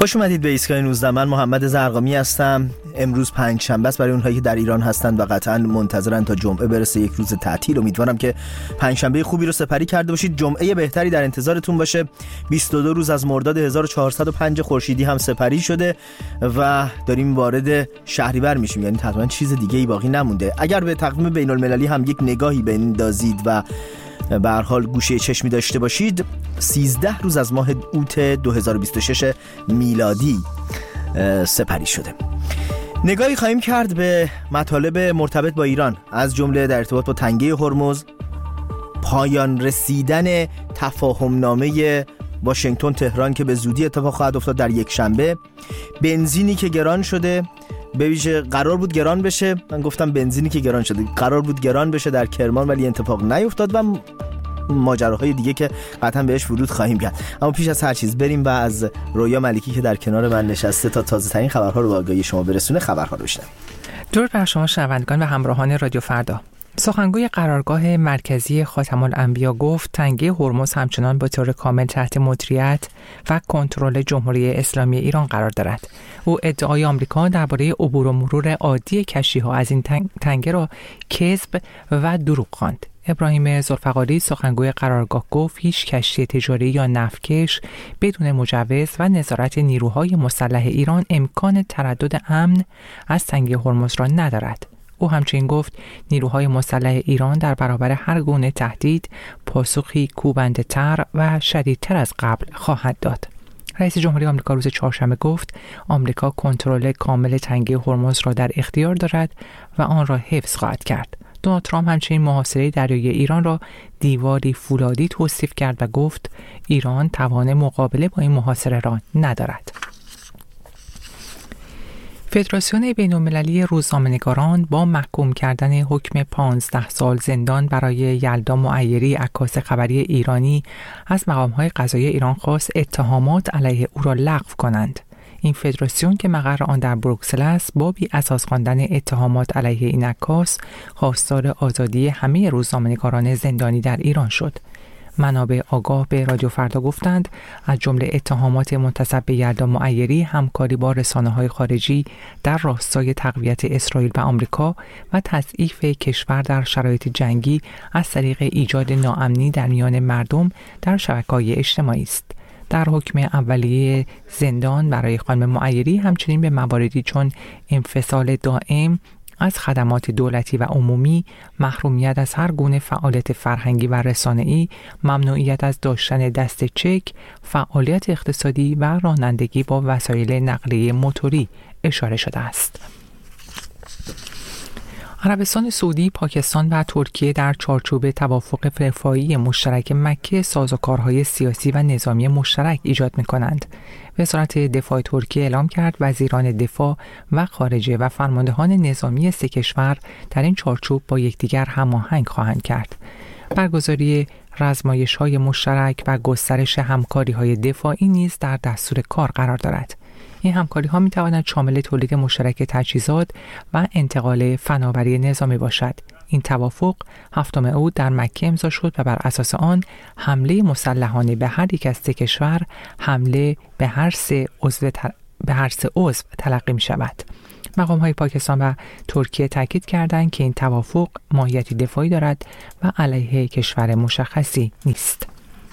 خوش اومدید به ایستگاه 19. من محمد زرقامی هستم. امروز پنجشنبه است برای اونهایی که در ایران هستند و قطعاً منتظرن تا جمعه برسه، یک روز تعطیل. امیدوارم که پنجشنبه خوبی رو سپری کرده باشید. جمعه بهتری در انتظارتون باشه. 22 روز از مرداد 1405 خورشیدی هم سپری شده و داریم وارد شهریور میشیم، یعنی تقریباً چیز دیگه ای باقی نمونده. اگر به تقویم بین‌المللی هم یک نگاهی بندازید و به هر حال گوشه چشمی داشته باشید، 13 روز از ماه اوت 2026 میلادی سپری شده. نگاهی خواهیم کرد به مطالب مرتبط با ایران، از جمله در ارتباط با تنگه هرمز، پایان رسیدن تفاهمنامه واشنگتن تهران که به زودی اتفاق خواهد افتاد در یک شنبه، بنزینی که گران شده، به ویژه قرار بود گران بشه، من گفتم بنزینی که گران شده، قرار بود گران بشه در کرمان ولی اتفاق نیفتاد، و ماجراهای دیگه که قطعا بهش ورود خواهیم کرد. اما پیش از هر چیز بریم و از رویا ملکی که در کنار من نشسته تا تازه ترین خبرها رو به آگاهی شما برسونه خبرها رو بشنویم. درود بر شما شنوندگان و همراهان رادیو فردا. سخنگوی قرارگاه مرکزی خاتم الانبیا گفت تنگه هرمز همچنان به طور کامل تحت مدیریت و کنترل جمهوری اسلامی ایران قرار دارد. او ادعای آمریکا درباره عبور و مرور عادی کشتی‌ها از این تنگه را کذب و دروغ خواند. ابراهیم ذوالفقاری سخنگوی قرارگاه گفت هیچ کشتی تجاری یا نفتکش بدون مجوز و نظارت نیروهای مسلح ایران امکان تردد امن از تنگه هرمز را ندارد. او همچنین گفت نیروهای مسلح ایران در برابر هر گونه تهدید پاسخی کوبنده‌تر و شدیدتر از قبل خواهد داد. رئیس جمهوری آمریکا روز چهارشنبه گفت آمریکا کنترل کامل تنگه هرمز را در اختیار دارد و آن را حفظ خواهد کرد. دونالد ترامپ همچنین محاصره دریایی ایران را دیواری فولادی توصیف کرد و گفت ایران توان مقابله با این محاصره را ندارد. فدراسیون بین‌المللی روزنامه‌نگاران با محکوم کردن حکم 15 سال زندان برای یلدا معیری عکاس خبری ایرانی از مقام‌های قضایی ایران خواست اتهامات علیه او را لغو کنند. این فدراسیون که مقر آن در بروکسل است با بی اساس خواندن اتهامات علیه این عکاس خواستار آزادی همه روزنامه‌نگاران زندانی در ایران شد. منابع آگاه به رادیو فردا گفتند از جمله اتهامات منتسب به یلدا معیری همکاری با رسانه‌های خارجی در راستای تقویت اسرائیل و آمریکا و تضعیف کشور در شرایط جنگی از طریق ایجاد ناامنی در میان مردم در شبکه‌های اجتماعی است. در حکم اولیه زندان برای خانم معیری همچنین به مواردی چون انفصال دائم از خدمات دولتی و عمومی، محرومیت از هر گونه فعالیت فرهنگی و رسانه‌ای، ممنوعیت از داشتن دست چک، فعالیت اقتصادی و رانندگی با وسایل نقلیه موتوری اشاره شده است. عربستان سعودی، پاکستان و ترکیه در چارچوب توافق رفاهی مشترک مکه سازوکارهای سیاسی و نظامی مشترک ایجاد می‌کنند. وزارت دفاع ترکیه اعلام کرد وزیران دفاع و خارجه و فرماندهان نظامی سه کشور در این چارچوب با یکدیگر هماهنگ خواهند کرد. برگزاری رزمایش‌های مشترک و گسترش همکاری‌های دفاعی نیز در دستور کار قرار دارد. این همکاری‌ها می‌تواند شامل تولید مشترک تجهیزات و انتقال فناوری نظامی باشد. این توافق 7 اوت در مکه امضا شد و بر اساس آن حمله مسلحانه به هر یک از سه کشور حمله به هر سه عضو تلقی می‌شود. مقام‌های پاکستان و ترکیه تاکید کردند که این توافق ماهیت دفاعی دارد و علیه کشور مشخصی نیست.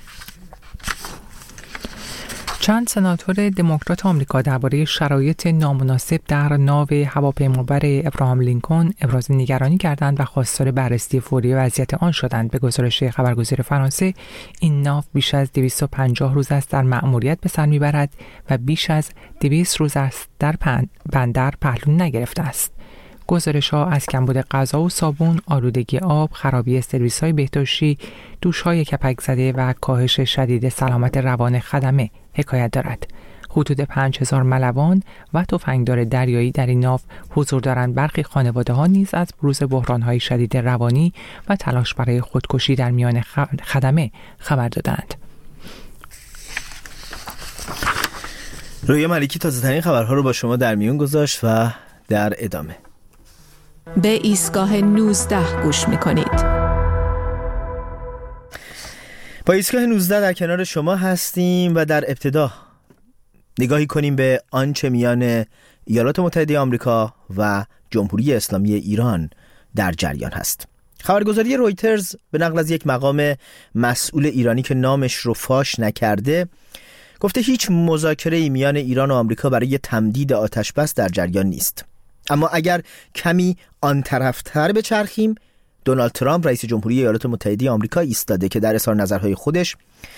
چند سناتور دموکرات آمریکا درباره شرایط نامناسب در ناو هواپیمابر ابراهام لینکلن ابراز نگرانی کردند و خواستار بررسی فوری وضعیت آن شدند. به گزارش خبرگزاری فرانسه، این ناو بیش از 250 روز است در مأموریت به سر میبرد و بیش از 200 روز است در بندر پهلو نگرفته است. گزارش‌ها از کمبود غذا و صابون، آلودگی آب، خرابی سرویس‌های بهداشتی، دوش‌های کپک زده و کاهش شدید سلامت روان خدمه حکایت دارد. حدود 5000 ملوان و تفنگدار دریایی در این ناو حضور دارند. برخی خانواده‌ها نیز از بروز بحران‌های شدید روانی و تلاش برای خودکشی در میان خدمه خبر دادند. رویا ملکی تازه‌ترین خبرها رو با شما در میون گذاشت و در ادامه به ایستگاه 19 گوش می‌کنید. با ایستگاه 19 در کنار شما هستیم و در ابتدا نگاهی کنیم به آنچه میان ایالات متحده آمریکا و جمهوری اسلامی ایران در جریان هست. خبرگزاری رویترز به نقل از یک مقام مسئول ایرانی که نامش رو فاش نکرده گفته هیچ مذاکره‌ای میان ایران و آمریکا برای تمدید آتش‌بس در جریان نیست. اما اگر کمی آن طرفتر بچرخیم، دونالد ترامپ رئیس جمهوری ایالات متحده آمریکا ایستاده که در اظهار نظرهای خودش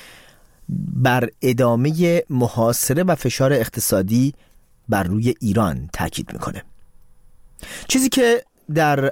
بر ادامه محاصره و فشار اقتصادی بر روی ایران تاکید میکنه. چیزی که در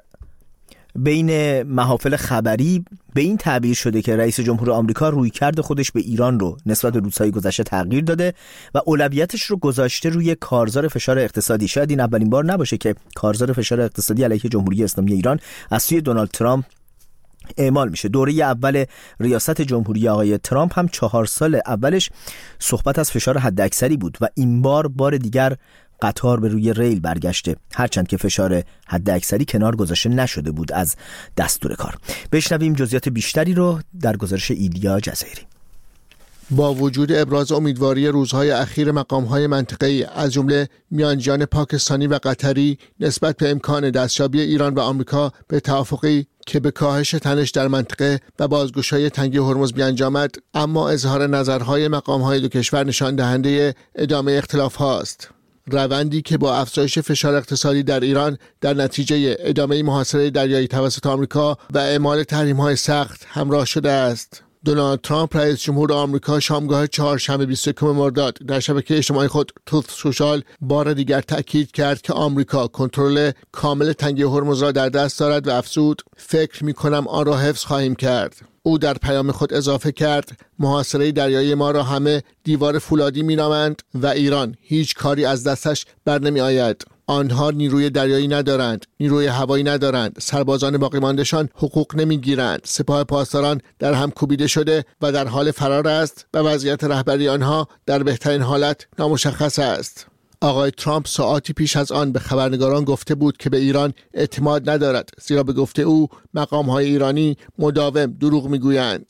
بین محافل خبری به این تعبیر شده که رئیس جمهور آمریکا رویکرد خودش به ایران رو نسبت به روزهای گذشته تغییر داده و اولویتش رو گذاشته روی کارزار فشار اقتصادی. شاید این اولین بار نباشه که کارزار فشار اقتصادی علیه جمهوری اسلامی ایران از سوی دونالد ترامپ اعمال میشه. دوره اول ریاست جمهوری آقای ترامپ هم 4 سال اولش صحبت از فشار حداکثری بود و این بار دیگر قطار به روی ریل برگشته، هرچند که فشار حداکثری کنار گذاشته نشده بود از دستور کار. بشنویم جزئیات بیشتری رو در گزارش ایلیا جزایری. با وجود ابراز امیدواری روزهای اخیر مقام‌های منطقه‌ای از جمله میانجیان پاکستانی و قطری نسبت به امکان دستیابی ایران و آمریکا به توافقی که به کاهش تنش در منطقه و بازگشایی تنگه هرمز بیانجامد، اما اظهار نظرهای مقام‌های دو کشور نشان دهنده ادامه اختلاف‌هاست. روندی که با افزایش فشار اقتصادی در ایران در نتیجه ادامه محاصره دریایی توسط آمریکا و اعمال تحریم‌های سخت همراه شده است. دونالد ترامپ رئیس جمهور آمریکا شامگاه چهارشنبه 21 مرداد در شبکه اجتماعی خود تروث سوشال بار دیگر تأکید کرد که آمریکا کنترل کامل تنگه هرمز را در دست دارد و افزود فکر می‌کنم آن را حفظ خواهیم کرد. او در پیام خود اضافه کرد محاصره دریایی ما را همه دیوار فولادی می‌نامند و ایران هیچ کاری از دستش بر نمی‌آید. آنها نیروی دریایی ندارند، نیروی هوایی ندارند، سربازان باقی مانده‌شان حقوق نمیگیرند، سپاه پاسداران در هم کوبیده شده و در حال فرار است و وضعیت رهبری آنها در بهترین حالت نامشخص است. آقای ترامپ ساعاتی پیش از آن به خبرنگاران گفته بود که به ایران اعتماد ندارد، زیرا به گفته او مقام‌های ایرانی مداوم دروغ میگویند.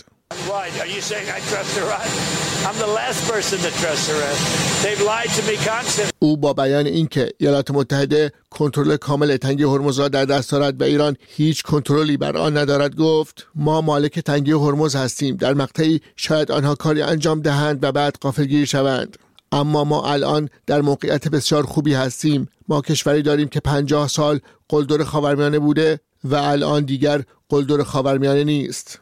او با بیان اینکه ایالات متحده کنترل کامل تنگه هرمز را در دست دارد و ایران هیچ کنترلی بر آن ندارد گفت ما مالک تنگه هرمز هستیم، در مقطعی شاید آنها کاری انجام دهند و بعد غافلگیر شوند، اما ما الان در موقعیت بسیار خوبی هستیم. ما کشوری داریم که 50 سال قلدر خاورمیانه بوده و الان دیگر قلدر خاورمیانه نیست.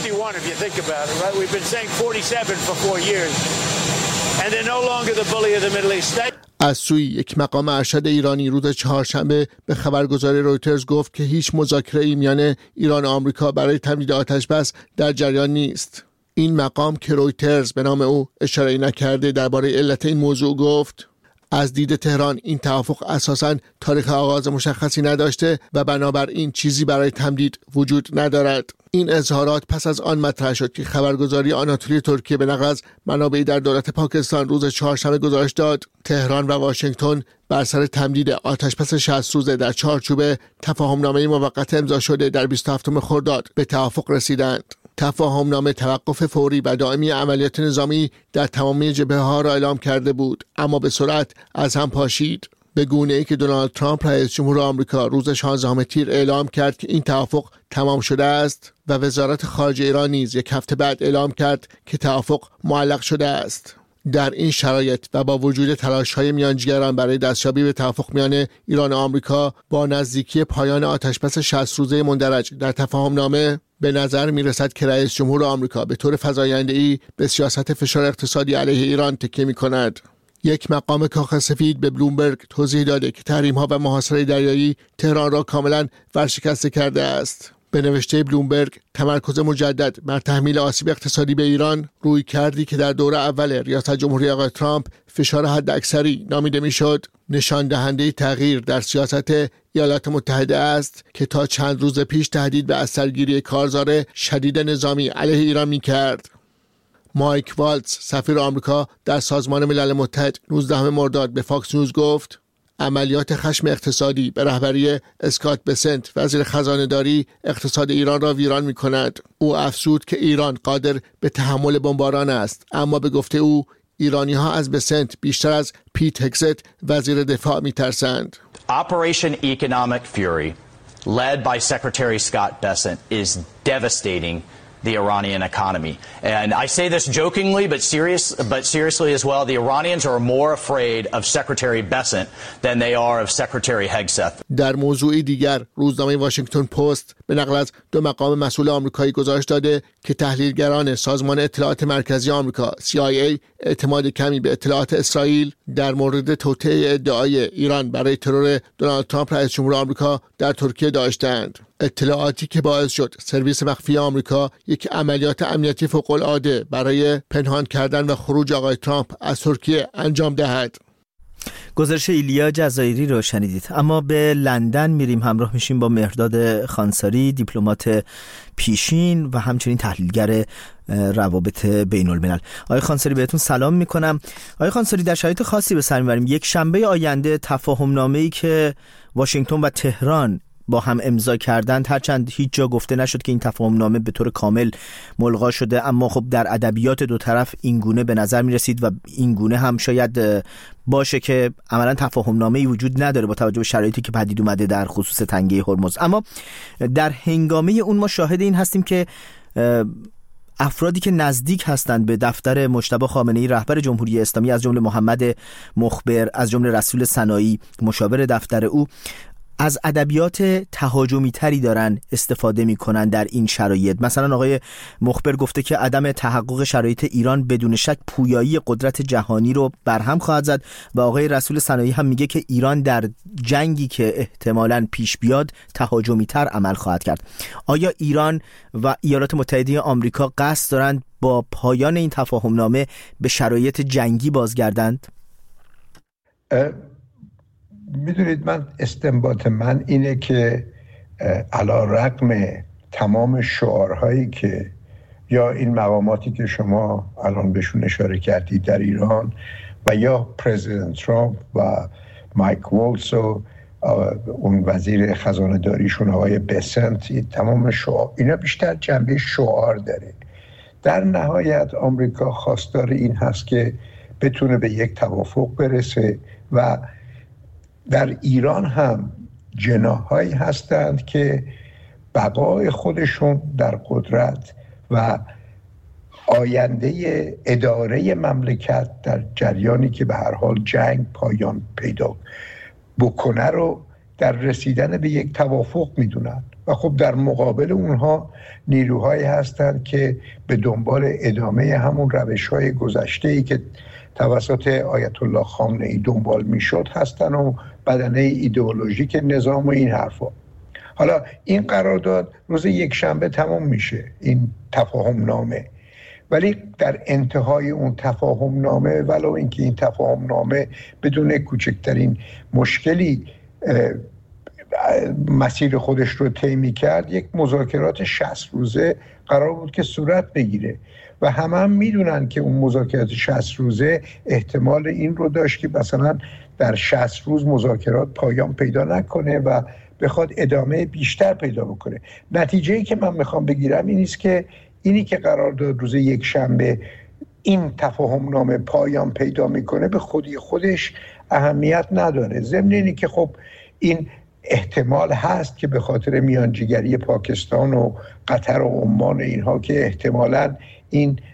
از سوی یک مقام ارشد ایرانی روز چهارشنبه به خبرگزاری رویترز گفت که هیچ مذاکره‌ای میان ایران و آمریکا برای تمدید آتش‌بس در جریان نیست. این مقام که رویترز به نام او اشاره نکرده درباره علت این موضوع گفت از دید تهران این توافق اساساً تاریخ آغاز مشخصی نداشته و بنابراین چیزی برای تمدید وجود ندارد. این اظهارات پس از آن مطرح شد که خبرگزاری آناتولی ترکیه به نقل از منابعی در دولت پاکستان روز چهارشنبه گزارش داد تهران و واشنگتن بر سر تمدید آتش‌بس 60 روزه در چارچوب تفاهمنامه موقت امضا شده در 27 خرداد به توافق رسیدند. تفاهمنامه توقف فوری و دائمی عملیات نظامی در تمامی جبهه‌ها را اعلام کرده بود، اما به سرعت از هم پاشید، به گونه‌ای که دونالد ترامپ رئیس جمهور آمریکا روز 16 تیر اعلام کرد که این توافق تمام شده است و وزارت خارجه ایران نیز یک هفته بعد اعلام کرد که توافق معلق شده است. در این شرایط و با وجود تلاش‌های میانجیگران برای دستیابی به توافق میان ایران و آمریکا با نزدیکی پایان آتش‌بس 60 روزه مندرج در تفاهمنامه به نظر می‌رسد که رئیس جمهور آمریکا به طور فزاینده‌ای به سیاست فشار اقتصادی علیه ایران تکیه می‌کند. یک مقام کاخ سفید به بلومبرگ توضیح داده که تحریم‌ها و محاصره دریایی تهران را کاملاً ورشکسته کرده است. به نوشته بلومبرگ تمرکز مجدد بر تحمیل آسیب اقتصادی به ایران روی کردی که در دوره اول ریاست جمهوری آقای ترامپ فشار حداکثری نامیده میشد نشان دهنده تغییر در سیاست ایالات متحده است که تا چند روز پیش تهدید به اثرگیری کارزار شدید نظامی علیه ایران می‌کرد. مایک والتز سفیر آمریکا در سازمان ملل متحد 19 مرداد به فاکس نیوز گفت عملیات خشم اقتصادی به رهبری اسکات بسنت وزیر خزانه‌داری اقتصاد ایران را ویران می‌کند. او افزود که ایران قادر به تحمل بمباران است، اما به گفته او ایرانی‌ها از بسنت بیشتر از پیت هگزت وزیر دفاع می‌ترسند. Operation Economic Fury, led by Secretary Scott Bessent, is devastating the Iranian economy. And I say this jokingly, but seriously as well. The Iranians are more afraid of Secretary Bessent than they are of Secretary Hegseth. در موضوعی دیگر، روزنامه واشنگتن پست به نقل از 2 مقام مسئول آمریکایی گزارش داده که تحلیلگران سازمان اطلاعات مرکزی آمریکا CIA اعتماد کمی به اطلاعات اسرائیل در مورد توطئه ادعای ایران برای ترور دونالد ترامپ رئیس جمهور آمریکا در ترکیه داشتند. اطلاعاتی که باعث شد سرویس مخفی آمریکا یک عملیات امنیتی فوق‌العاده برای پنهان کردن و خروج آقای ترامپ از ترکیه انجام دهد. گزارش ایلیا جزایری رو شنیدید. اما به لندن میریم، همراه میشیم با مهرداد خانساری، دیپلمات پیشین و همچنین تحلیلگر روابط بین الملل. آقای خانساری بهتون سلام میکنم. آقای خانساری، در شرایط خاصی به سر میبریم. یک شنبه آینده تفاهم‌نامه‌ای که واشنگتن و تهران با هم امضا کردند، هرچند هیچ جا گفته نشد که این تفاهم‌نامه به طور کامل ملغا شده، اما خب در ادبیات دو طرف این گونه به نظر می رسید و این گونه هم شاید باشه که عملاً تفاهم‌نامه‌ای وجود نداره با توجه به شرایطی که پدید اومده در خصوص تنگه هرمز. اما در هنگامه اون ما شاهد این هستیم که افرادی که نزدیک هستند به دفتر مجتبی خامنه‌ای رهبر جمهوری اسلامی، از جمله محمد مخبر، از جمله رسول سنایی مشاور دفتر او، از ادبیات تهاجمی تری دارن استفاده میکنن در این شرایط. مثلا آقای مخبر گفته که عدم تحقق شرایط ایران بدون شک پویایی قدرت جهانی رو برهم خواهد زد و آقای رسول سنایی هم میگه که ایران در جنگی که احتمالاً پیش بیاد تهاجمی تر عمل خواهد کرد. آیا ایران و ایالات متحده آمریکا قصد دارند با پایان این تفاهمنامه به شرایط جنگی بازگردند؟ میدونید، من استنباط من اینه که علی‌رغم تمام شعارهایی که یا این مقاماتی که شما الان بهشون اشاره کردید در ایران و یا پرزیدنت ترامپ و مایک والتز و اون وزیر خزانه داریشون آقای بسنت، تمام شعار اینا بیشتر جنبه شعار داره. در نهایت آمریکا خواستار این هست که بتونه به یک توافق برسه و در ایران هم جناح‌هایی هستند که بقای خودشون در قدرت و آینده اداره مملکت در جریانی که به هر حال جنگ پایان پیدا بکنه رو در رسیدن به یک توافق میدونن و خب در مقابل اونها نیروهایی هستند که به دنبال ادامه همون روش‌های گذشته‌ای که توسط آیت الله خامنه‌ای دنبال میشد هستن و بدنه ایدئولوژیک نظام و این حرفا. حالا این قرارداد روز یکشنبه تمام میشه، این تفاهم نامه، ولی در انتهای اون تفاهم نامه، ولو اینکه این تفاهم نامه بدون کوچکترین مشکلی مسیر خودش رو طی می‌کرد، یک مذاکرات 60 روزه قرار بود که صورت بگیره و هم میدونن که اون مذاکرات 60 روزه احتمال این رو داشت که مثلا در 60 روز مذاکرات پایان پیدا نکنه و بخواد ادامه بیشتر پیدا بکنه. نتیجه‌ای که من میخوام بگیرم این است که اینی که قرار داد روز یکشنبه این تفاهم نامه پایان پیدا میکنه به خودی خودش اهمیت نداره، ضمن اینی که خب این احتمال هست که به خاطر میانجیگری پاکستان و قطر و عمان اینها که احتمالاً این